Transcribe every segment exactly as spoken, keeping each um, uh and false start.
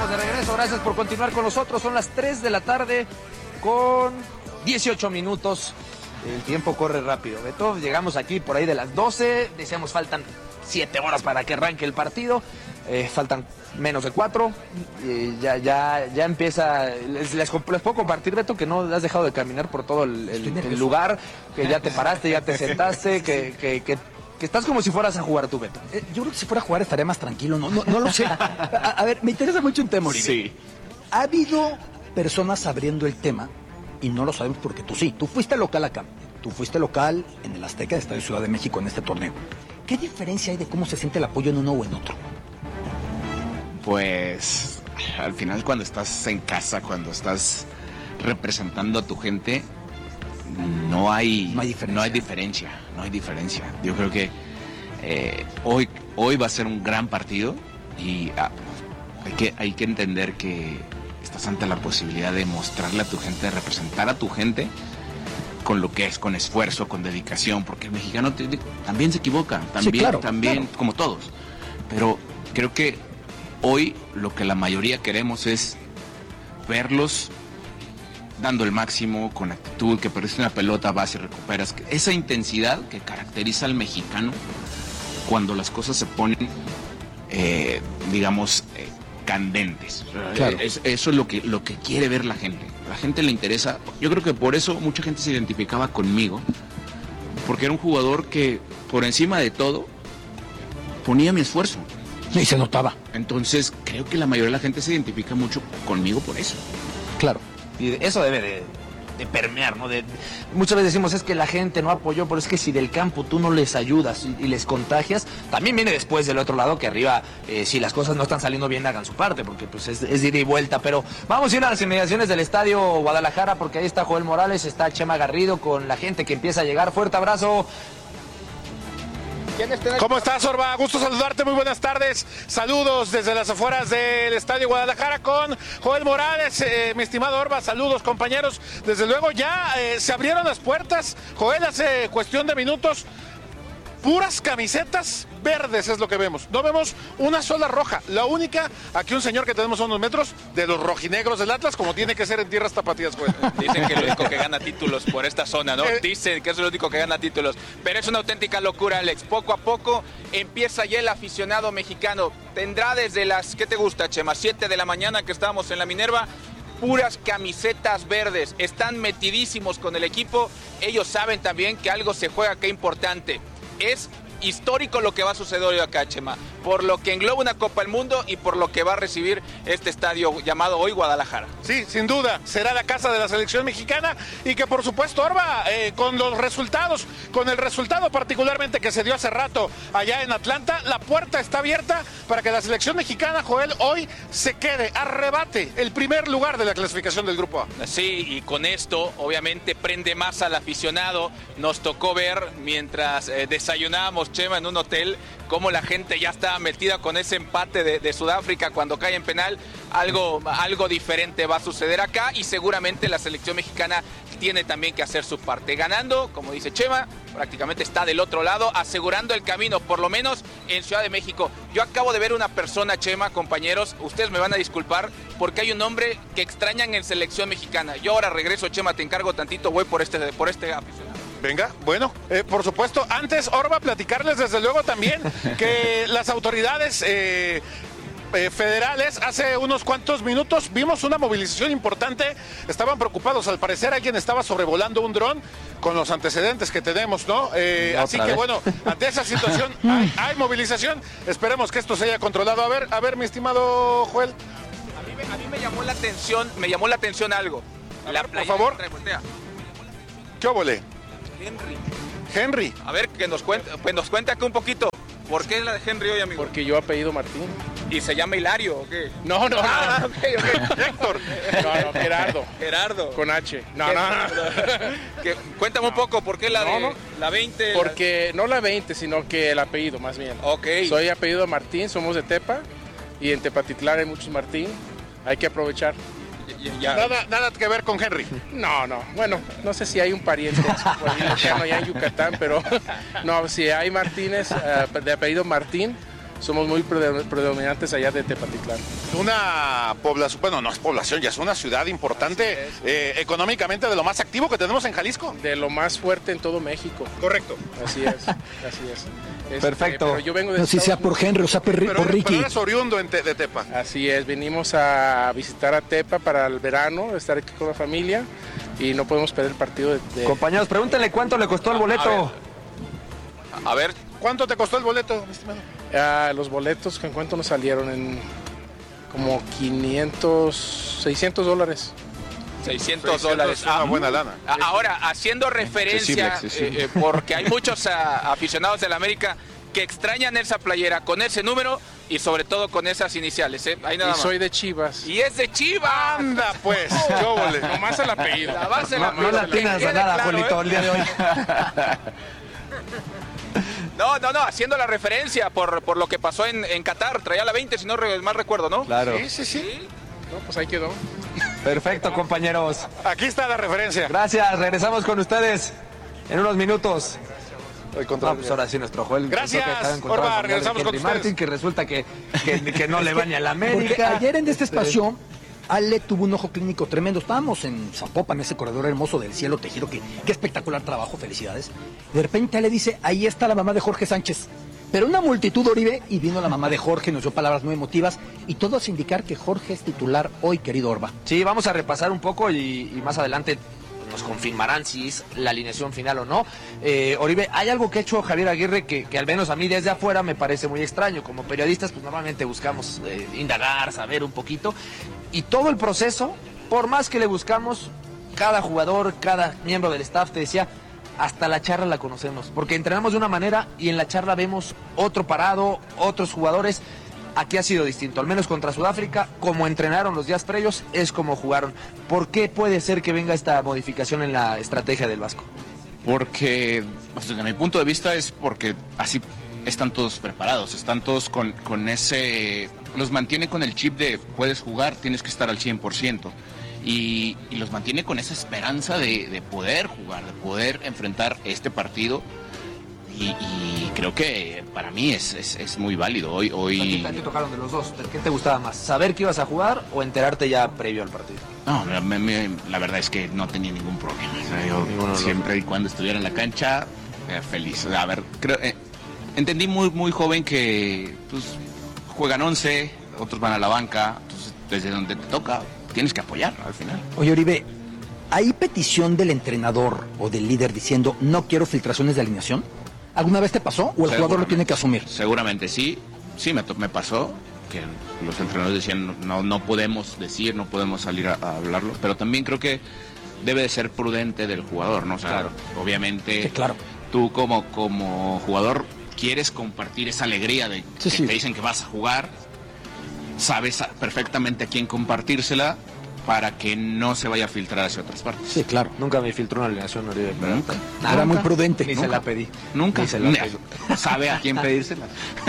estamos de regreso, gracias por continuar con nosotros. Son las tres de la tarde con dieciocho minutos. El tiempo corre rápido, Beto. Llegamos aquí por ahí de las doce. Decíamos faltan siete horas para que arranque el partido. Eh, faltan menos de cuatro. Eh, ya, ya, ya empieza. Les, les, les puedo compartir, Beto, que no has dejado de caminar por todo el, el, el lugar, que ya te paraste, ya te sentaste, que, que, que, que estás como si fueras a jugar tú, Beto. Eh, yo creo que si fuera a jugar estaría más tranquilo, no, no, no lo sé. A, a ver, me interesa mucho un tema, Uribe. Sí. Ha habido personas abriendo el tema y no lo sabemos porque tú sí. Tú fuiste local acá. Tú fuiste local en el Azteca de Estadio Ciudad de México en este torneo. ¿Qué diferencia hay de cómo se siente el apoyo en uno o en otro? Pues al final cuando estás en casa, cuando estás representando a tu gente, no hay, no hay diferencia. No hay diferencia, no hay diferencia. Yo creo que eh, hoy, hoy va a ser un gran partido y ah, hay que, hay que entender que estás ante la posibilidad de mostrarle a tu gente, de representar a tu gente con lo que es, con esfuerzo, con dedicación, porque el mexicano te, también se equivoca, también, sí, claro, también claro. Como todos. Pero creo que hoy lo que la mayoría queremos es verlos dando el máximo, con actitud, que perdiste una pelota, vas y recuperas. Esa intensidad que caracteriza al mexicano cuando las cosas se ponen, eh, digamos, eh, candentes. Claro. Es, eso es lo que, lo que quiere ver la gente. La gente le interesa. Yo creo que por eso mucha gente se identificaba conmigo, porque era un jugador que por encima de todo ponía mi esfuerzo. Y se notaba. Entonces creo que la mayoría de la gente se identifica mucho conmigo por eso. Claro. Y eso debe de, de permear, ¿no? De, de, muchas veces decimos, es que la gente no apoyó, pero es que si del campo tú no les ayudas y, y les contagias, también viene después del otro lado, que arriba, eh, si las cosas no están saliendo bien, hagan su parte, porque pues es, es de ida y vuelta. Pero vamos a ir a las inmediaciones del Estadio Guadalajara, porque ahí está Joel Morales, está Chema Garrido, con la gente que empieza a llegar. Fuerte abrazo. ¿Cómo estás, Orba? Gusto saludarte, muy buenas tardes. Saludos desde las afueras del Estadio Guadalajara con Joel Morales. Eh, mi estimado Orba, saludos, compañeros. Desde luego ya eh, se abrieron las puertas. Joel, hace cuestión de minutos, puras camisetas verdes es lo que vemos. No vemos una sola roja. La única, aquí un señor que tenemos a unos metros, de los rojinegros del Atlas, como tiene que ser en tierras tapatías, güey. Dicen que es el único que gana títulos por esta zona, ¿no? Eh, Dicen que es el único que gana títulos. Pero es una auténtica locura, Alex. Poco a poco empieza ya el aficionado mexicano. Tendrá desde las, ¿qué te gusta, Chema? siete de la mañana que estábamos en la Minerva, puras camisetas verdes. Están metidísimos con el equipo. Ellos saben también que algo se juega acá importante. Es histórico lo que va a suceder hoy acá, Chema, por lo que engloba una Copa del Mundo y por lo que va a recibir este estadio llamado hoy Guadalajara. Sí, sin duda, será la casa de la selección mexicana y que por supuesto, Orba, eh, con los resultados, con el resultado particularmente que se dio hace rato allá en Atlanta, la puerta está abierta para que la selección mexicana, Joel, hoy se quede, arrebate el primer lugar de la clasificación del Grupo A. Sí, y con esto obviamente prende más al aficionado. Nos tocó ver mientras eh, desayunábamos, Chema, en un hotel, cómo la gente ya estaba metida con ese empate de, de Sudáfrica cuando cae en penal. Algo, algo diferente va a suceder acá y seguramente la selección mexicana tiene también que hacer su parte. Ganando, como dice Chema, prácticamente está del otro lado, asegurando el camino, por lo menos en Ciudad de México. Yo acabo de ver una persona, Chema, compañeros, ustedes me van a disculpar, porque hay un nombre que extrañan en selección mexicana. Yo ahora regreso, Chema, te encargo tantito, voy por este, por este aficionado. Venga, bueno, eh, por supuesto, antes, Orba, platicarles desde luego también que las autoridades eh, eh, federales hace unos cuantos minutos vimos una movilización importante, estaban preocupados, al parecer alguien estaba sobrevolando un dron con los antecedentes que tenemos, ¿no? Eh, así que vez. bueno, ante esa situación hay, hay movilización, esperemos que esto se haya controlado. A ver, a ver, mi estimado Joel. A mí, me, a mí me llamó la atención, me llamó la atención algo. A la ver, por favor. ¿Qué óvole? Henry. Henry. A ver, que nos cuente, pues nos cuente acá un poquito. ¿Por qué es la de Henry hoy, amigo? Porque yo apellido Martín. ¿Y se llama Hilario o qué? No, no, no. Ah, ok, ok. Héctor. No, no, Gerardo. Gerardo. Con H. No, no, no. Que, cuéntame un poco, ¿por qué la no, de no. la veinte? Porque no la veinte, sino que el apellido, más bien. Ok. Soy apellido Martín, somos de Tepa. Y en Tepatitlán hay muchos Martín. Hay que aprovechar. Ya, ya. Nada, nada que ver con Henry. No, no. Bueno, no sé si hay un pariente por ahí lejano allá en Yucatán, pero no, si hay Martínez uh, de apellido Martín, somos muy predominantes allá de Tepatitlán. Una población, bueno, no es población, ya es una ciudad importante, es. eh, económicamente de lo más activo que tenemos en Jalisco. De lo más fuerte en todo México. Correcto. Así es, así es. Este, Perfecto. Pero yo vengo de no sé si sea por Henry o sea por, pero, por Ricky. Pero eres oriundo en te, de Tepa. Así es, venimos a visitar a Tepa para el verano, estar aquí con la familia y no podemos perder el partido de... de... Compañeros, pregúntenle cuánto le costó el boleto. A ver, ¿cuánto te costó el boleto, mi estimado? Ah, los boletos, ¿en cuánto nos salieron? En como quinientos, seiscientos dólares. seiscientos dólares. Es una buena lana. Ahora, haciendo referencia, Accesible, accesible. eh, eh, porque hay muchos a, aficionados del América que extrañan esa playera con ese número y sobre todo con esas iniciales. ¿eh? Ahí nada Y más. soy de Chivas. Y es de Chivas. Anda pues, yo volé. Nomás el apellido. La base, No, la, no la atinas a nada, claro, Juanito, ¿eh? el día de hoy. No, no, no, haciendo la referencia por, por lo que pasó en, en Qatar. Traía la veinte, si no re, mal recuerdo, ¿no? Claro. Sí, sí, sí. No, pues ahí quedó. Perfecto, compañeros. Aquí está la referencia. Gracias, regresamos con ustedes en unos minutos. El No, control. pues ahora sí nuestro Joel. Gracias, pensó que estaba encontrado Orba, con regresamos Henry con ustedes. Martin, que resulta que, que, que no le va ni a la Porque América. ayer en este espacio, Ale tuvo un ojo clínico tremendo. Estábamos en Zapopan, ese corredor hermoso del cielo tejido, que qué espectacular trabajo, felicidades. De repente Ale dice, ahí está la mamá de Jorge Sánchez. Pero una multitud, Oribe, y vino la mamá de Jorge, nos dio palabras muy emotivas, y todo es indicar que Jorge es titular hoy, querido Orba. Sí, vamos a repasar un poco y, y más adelante nos confirmarán si es la alineación final o no. Eh, Oribe, hay algo que ha hecho Javier Aguirre que, que al menos a mí desde afuera me parece muy extraño. Como periodistas, pues normalmente buscamos eh, indagar, saber un poquito. Y todo el proceso, por más que le buscamos, cada jugador, cada miembro del staff te decía, hasta la charla la conocemos. Porque entrenamos de una manera y en la charla vemos otro parado, otros jugadores. Aquí ha sido distinto, al menos contra Sudáfrica, como entrenaron los días previos, es como jugaron. ¿Por qué puede ser que venga esta modificación en la estrategia del Vasco? Porque, desde mi punto de vista, es porque así están todos preparados, están todos con, con ese... Los mantiene con el chip de puedes jugar, tienes que estar al cien por ciento. Y, y los mantiene con esa esperanza de, de poder jugar, de poder enfrentar este partido. Y, y creo que para mí es, es, es muy válido. Hoy, hoy... ¿A ti te tocaron de los dos? ¿Qué te gustaba más? ¿Saber que ibas a jugar o enterarte ya previo al partido? No, me, me, la verdad es que no tenía ningún problema. O sea, yo Ninguno, siempre y cuando estuviera en la cancha, eh, feliz. A ver, creo, eh, entendí muy, muy joven que pues, juegan once, otros van a la banca, entonces desde donde te toca tienes que apoyar al final. Oye, Oribe, ¿hay petición del entrenador o del líder diciendo no quiero filtraciones de alineación? ¿Alguna vez te pasó o el jugador lo tiene que asumir? Seguramente sí, sí me, me pasó que los entrenadores decían no, no podemos decir, no podemos salir a, a hablarlo, pero también creo que debe de ser prudente del jugador, ¿no? O sea, claro. Obviamente sí, claro. Tú como, como jugador quieres compartir esa alegría de sí, que sí. te dicen que vas a jugar, sabes perfectamente a quién compartírsela para que no se vaya a filtrar hacia otras partes. Sí, claro. Nunca me filtró una alineación, Oribe. Nunca. Era nunca. Muy prudente. Ni nunca. se la pedí. Nunca. Ni se la pedí. ¿Sabe a quién pedírsela?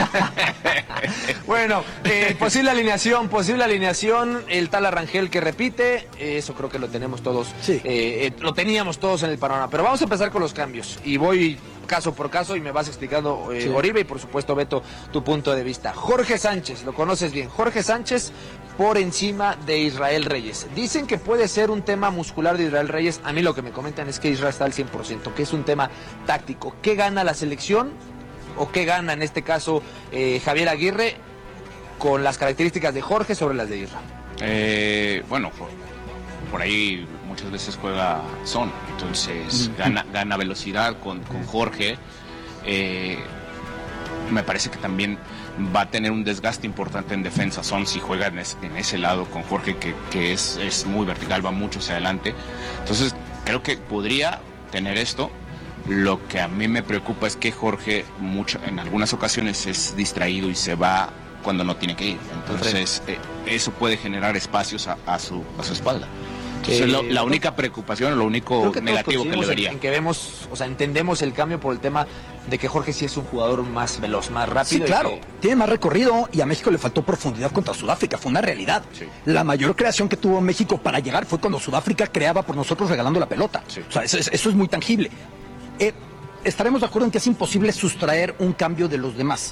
Bueno, eh, posible alineación, posible alineación, el tal Arrangel que repite, eh, eso creo que lo tenemos todos, sí. eh, eh, lo teníamos todos en el panorama, pero vamos a empezar con los cambios y voy caso por caso y me vas explicando, eh, sí. Oribe, y por supuesto Beto, tu punto de vista. Jorge Sánchez, lo conoces bien, Jorge Sánchez por encima de Israel Reyes. Dicen que puede ser un tema muscular de Israel Reyes, a mí lo que me comentan es que Israel está al cien por ciento, que es un tema táctico. ¿Qué gana la selección o qué gana en este caso eh, Javier Aguirre con las características de Jorge sobre las de Israel? Eh, bueno, por, por ahí muchas veces juega Son, entonces gana, gana velocidad con, con Jorge. Eh, me parece que también va a tener un desgaste importante en defensa Son si juega en, es, en ese lado con Jorge, que, que es, es muy vertical, va mucho hacia adelante. Entonces creo que podría tener esto. Lo que a mí me preocupa es que Jorge mucho, en algunas ocasiones es distraído y se va cuando no tiene que ir. Entonces eh, eso puede generar espacios a, a, su, a su espalda. Entonces, eh, lo, la única preocupación, lo único que negativo que le vería. En, en que vemos, o sea, entendemos el cambio por el tema de que Jorge sí es un jugador más veloz, más rápido. Sí, claro, que... tiene más recorrido y a México le faltó profundidad contra Sudáfrica, fue una realidad. Sí. La mayor creación que tuvo México para llegar fue cuando Sudáfrica creaba por nosotros regalando la pelota. Sí. O sea, eso, eso es muy tangible. Eh, estaremos de acuerdo en que es imposible sustraer un cambio de los demás.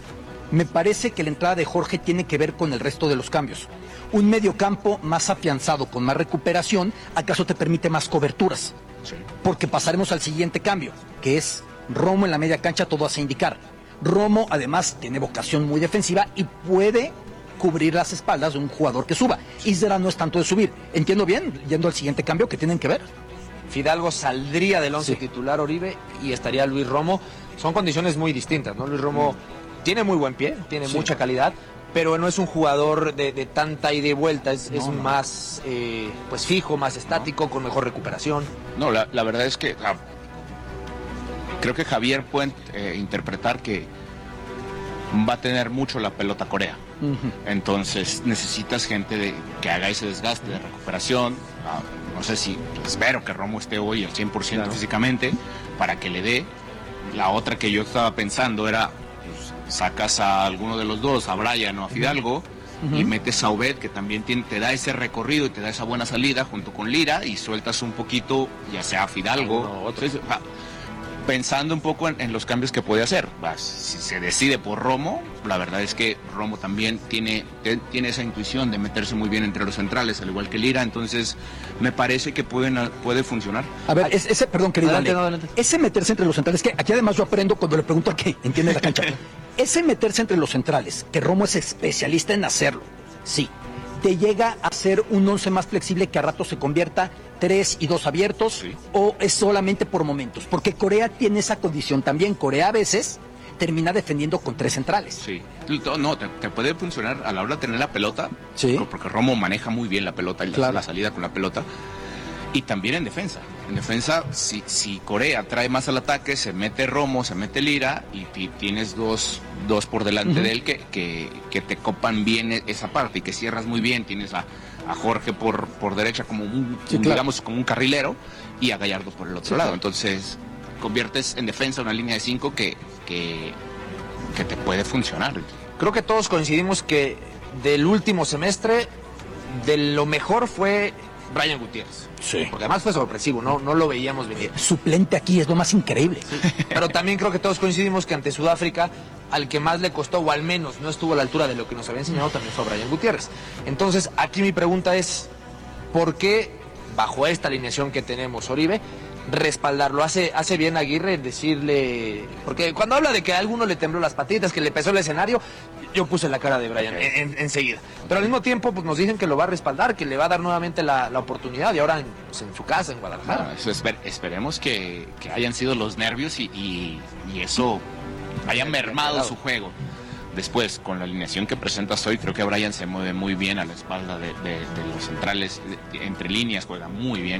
Me parece que la entrada de Jorge tiene que ver con el resto de los cambios. Un mediocampo más afianzado, con más recuperación, ¿acaso te permite más coberturas? Sí. Porque pasaremos al siguiente cambio, que es Romo en la media cancha, todo hace indicar. Romo, además, tiene vocación muy defensiva y puede cubrir las espaldas de un jugador que suba. Isra no es tanto de subir. ¿Entiendo bien? Yendo al siguiente cambio, ¿qué tienen que ver? Fidalgo saldría del once sí. titular, Oribe, y estaría Luis Romo. Son condiciones muy distintas, ¿no? Luis Romo mm. tiene muy buen pie, tiene sí. mucha calidad, pero no es un jugador de, de tanta ida y vuelta, es, no, es no. más eh, pues fijo, más estático, no. con mejor recuperación. No, la, la verdad es que ah, creo que Javier puede eh, interpretar que va a tener mucho la pelota Corea. Uh-huh. Entonces necesitas gente de, que haga ese desgaste de recuperación. Ah, no sé si espero que Romo esté hoy al cien por ciento claro. físicamente para que le dé. La otra que yo estaba pensando era, pues, sacas a alguno de los dos, a Brian o a Fidalgo, uh-huh. y metes a Obed, que también tiene, te da ese recorrido y te da esa buena salida junto con Lira, y sueltas un poquito, ya sea a Fidalgo. No, otro. Entonces, ah, pensando un poco en, en los cambios que puede hacer. Va, si se decide por Romo, la verdad es que Romo también tiene, tiene esa intuición de meterse muy bien entre los centrales, al igual que Lira, entonces me parece que pueden, puede funcionar. A ver, ese, ese perdón querido adelante, Ale, no, adelante. Ese meterse entre los centrales, que aquí además yo aprendo cuando le pregunto a qué entiende la cancha. Ese meterse entre los centrales, que Romo es especialista en hacerlo, sí. ¿Te llega a ser un once más flexible que a rato se convierta tres y dos abiertos? Sí. ¿O es solamente por momentos? Porque Corea tiene esa condición también. Corea a veces termina defendiendo con tres centrales. Sí. No, te, te puede funcionar a la hora de tener la pelota. Sí. Porque Romo maneja muy bien la pelota y claro. la, la salida con la pelota. Y también en defensa. En defensa, si, si Corea trae más al ataque, se mete Romo, se mete Lira y t- tienes dos, dos por delante uh-huh. de él que, que, que te copan bien esa parte y que cierras muy bien. Tienes a, a Jorge por, por derecha como un, sí, un claro. digamos, como un carrilero y a Gallardo por el otro sí, lado. Claro. Entonces, conviertes en defensa una línea de cinco que, que, que te puede funcionar. Creo que todos coincidimos que del último semestre, de lo mejor fue Brian Gutiérrez. Sí. Porque además fue sorpresivo, no, no lo veíamos venir. Suplente aquí es lo más increíble. Sí. Pero también creo que todos coincidimos que ante Sudáfrica, al que más le costó, o al menos no estuvo a la altura de lo que nos había enseñado, también fue Brian Gutiérrez. Entonces, aquí mi pregunta es, ¿por qué, bajo esta alineación que tenemos, Oribe, respaldarlo? Hace, hace bien Aguirre en decirle... Porque cuando habla de que a alguno le tembló las patitas, que le pesó el escenario, yo puse la cara de Brian okay. en, en, enseguida. Pero al mismo tiempo pues, nos dicen que lo va a respaldar, que le va a dar nuevamente la, la oportunidad, y ahora en, pues, en su casa, en Guadalajara. Bueno, eso esper, esperemos que, que hayan sido los nervios y, y, y eso haya mermado su juego. Después, con la alineación que presentas hoy, creo que Brian se mueve muy bien a la espalda de, de, de los centrales, de, de, entre líneas juega muy bien,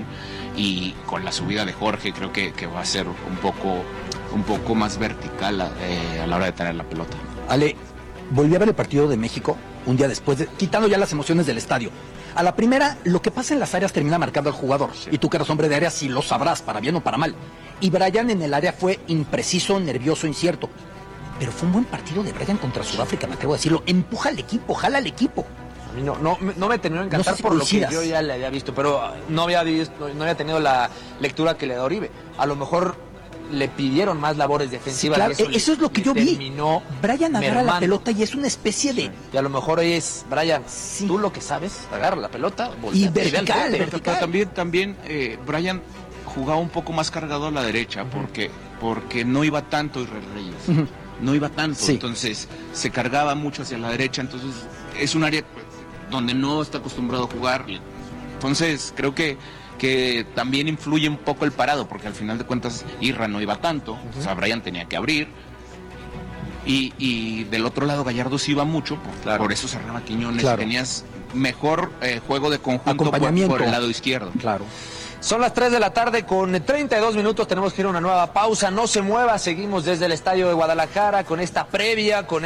y con la subida de Jorge creo que, que va a ser un poco, un poco más vertical a, eh, a la hora de tener la pelota. Ale, volví a ver el partido de México un día después, de, quitando ya las emociones del estadio. A la primera, lo que pasa en las áreas termina marcando al jugador, sí. y tú que eres hombre de área, sí lo sabrás, para bien o para mal. Y Brian en el área fue impreciso, nervioso, incierto. Pero fue un buen partido de Brian contra Sudáfrica, me atrevo a decirlo. Empuja al equipo, jala al equipo. A mí no, no, no me terminó de encantar no sé si por coincidas. Lo que yo ya le había visto, pero no había visto, no había tenido la lectura que le da Oribe. A lo mejor le pidieron más labores defensivas. Sí, claro, y eso, eso le, es lo que yo vi. Brian agarra mermando. la pelota y es una especie de... Sí. Y a lo mejor hoy es, Brian, sí. tú lo que sabes, agarra la pelota, y vertical, y vertical. Pero también, también eh, Brian jugaba un poco más cargado a la derecha, uh-huh. porque, porque no iba tanto Israel Reyes. Uh-huh. No iba tanto, sí. entonces se cargaba mucho hacia la derecha, entonces es un área donde no está acostumbrado a jugar. Entonces creo que, que también influye un poco el parado, porque al final de cuentas Irra no iba tanto, uh-huh. o sea, Brian tenía que abrir. Y, y del otro lado Gallardo sí iba mucho, por, claro. por eso cerraba Quiñones, claro. tenías mejor eh, juego de conjunto por, por el lado izquierdo. Claro. Son las tres de la tarde con treinta y dos minutos, tenemos que ir a una nueva pausa, no se mueva, seguimos desde el Estadio de Guadalajara con esta previa, con